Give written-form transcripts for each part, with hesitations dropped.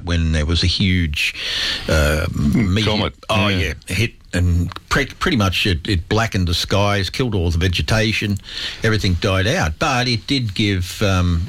when there was a huge comet. Hit, and pretty much it blackened the skies, killed all the vegetation, everything died out. But it did give,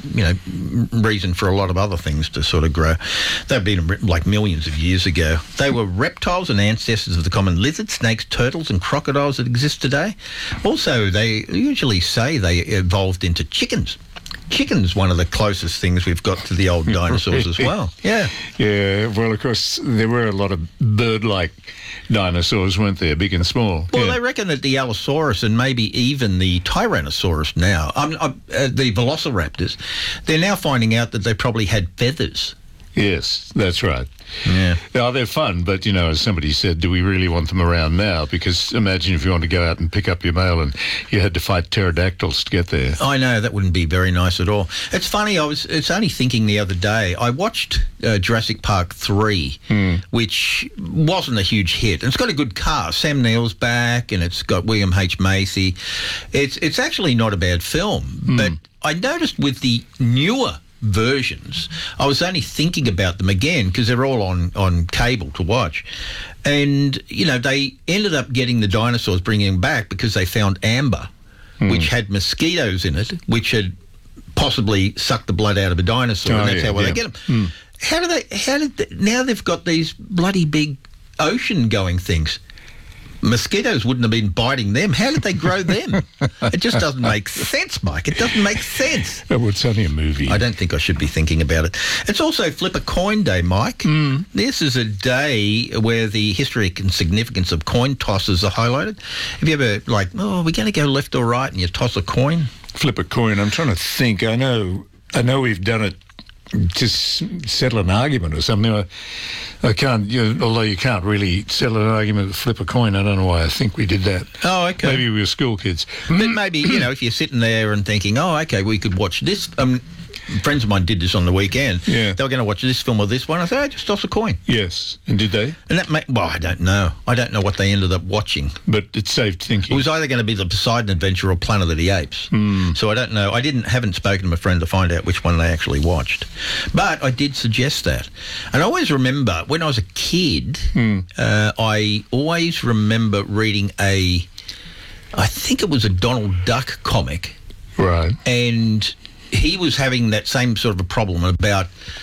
reason for a lot of other things to sort of grow. They've been like millions of years ago. They were reptiles and ancestors of the common lizards, snakes, turtles and crocodiles that exist today. Also, they usually say they evolved into chickens. Chicken's one of the closest things we've got to the old dinosaurs as well. Yeah. Yeah, well, of course, there were a lot of bird-like dinosaurs, weren't there, big and small? Well, they reckon that the Allosaurus and maybe even the Tyrannosaurus now, the Velociraptors, they're now finding out that they probably had feathers. Yes, that's right. Yeah. Oh, they're fun, but, as somebody said, do we really want them around now? Because imagine if you want to go out and pick up your mail and you had to fight pterodactyls to get there. I know, that wouldn't be very nice at all. It's funny, it's only thinking the other day, I watched Jurassic Park 3, which wasn't a huge hit. And it's got a good cast. Sam Neill's back, and it's got William H. Macy. It's actually not a bad film, but I noticed with the newer versions, I was only thinking about them again because they're all on cable to watch, and they ended up getting the dinosaurs, bringing them back because they found amber, which had mosquitoes in it, which had possibly sucked the blood out of a dinosaur, and that's how they get them. Now they've got these bloody big ocean going things. Mosquitoes wouldn't have been biting them. How did they grow them? It just doesn't make sense, Mike. It doesn't make sense. Well, it's only a movie. I don't think I should be thinking about it. It's also Flip a Coin Day, Mike. This is a day where the history and significance of coin tosses are highlighted. Have you ever, we're going to go left or right, and you toss a coin? Flip a coin. I'm trying to think. I know we've done it to settle an argument or something. I can't, although you can't really settle an argument with flip a coin. I don't know why I think we did that. Oh, okay. Maybe we were school kids. But maybe, if you're sitting there and thinking, oh, okay, we could watch this. Friends of mine did this on the weekend. Yeah. They were going to watch this film or this one. I said, just toss a coin. Yes. And did they? And that I don't know. I don't know what they ended up watching. But it saved thinking. It was either going to be The Poseidon Adventure or Planet of the Apes. So I don't know. I haven't spoken to my friend to find out which one they actually watched. But I did suggest that. And I always remember, when I was a kid, I always remember reading I think it was a Donald Duck comic. Right. And he was having that same sort of a problem about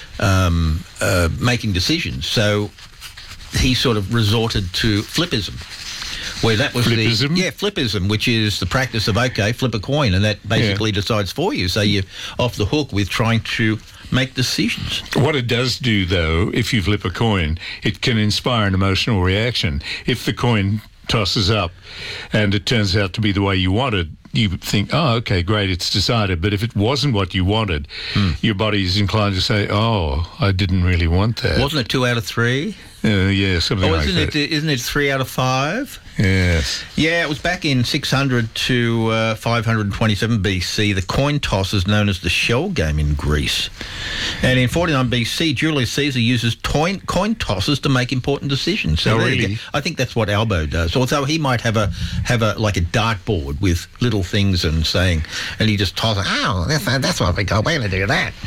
making decisions. So he sort of resorted to flippism, where that was flippism? Flippism, which is the practice of, flip a coin, and that basically decides for you. So you're off the hook with trying to make decisions. What it does do, though, if you flip a coin, it can inspire an emotional reaction. If the coin tosses up and it turns out to be the way you wanted, you think, oh, okay, great, it's decided. But if it wasn't what you wanted, your body's inclined to say, oh, I didn't really want that. Wasn't it 2 out of 3? Yeah, something like that. Isn't it 3 out of 5? Yes. Yeah, it was back in 600 to 527 BC. The coin toss is known as the shell game in Greece. And in 49 BC, Julius Caesar uses coin tosses to make important decisions. So really? I think that's what Albo does. Although he might have a like a dartboard with little things and he just tosses. Oh, that's what we go. We're going to do that.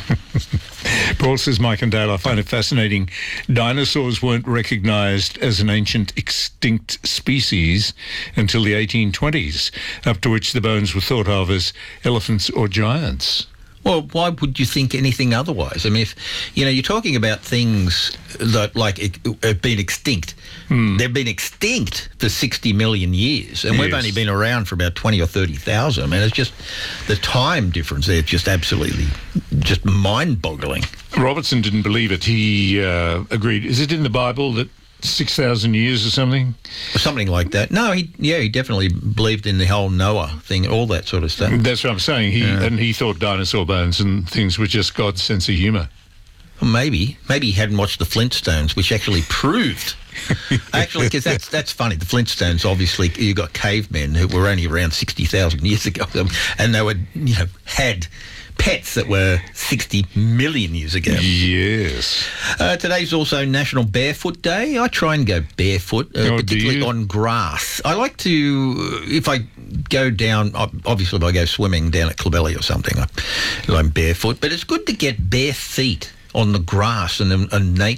Paul says, Mike and Dale, I find it fascinating. Dinosaurs weren't recognised as an ancient extinct species until the 1820s, up to which the bones were thought of as elephants or giants. Well, why would you think anything otherwise? I mean, if you're talking about things that have been extinct. They've been extinct for 60 million years, and we've only been around for about 20 or 30,000. I mean, it's just the time difference there, just absolutely just mind-boggling. Robertson didn't believe it. He agreed. Is it in the Bible that 6,000 years or something? Something like that. No, he definitely believed in the whole Noah thing, all that sort of stuff. That's what I'm saying. He thought dinosaur bones and things were just God's sense of humour. Well, maybe he hadn't watched the Flintstones, which actually proved. Because that's funny. The Flintstones, obviously, you got cavemen who were only around 60,000 years ago, and they were had pets that were 60 million years ago. Yes. Today's also National Barefoot Day. I try and go barefoot, particularly on grass. I like to, if I go down, obviously if I go swimming down at Clovelly or something, I'm barefoot, but it's good to get bare feet on the grass and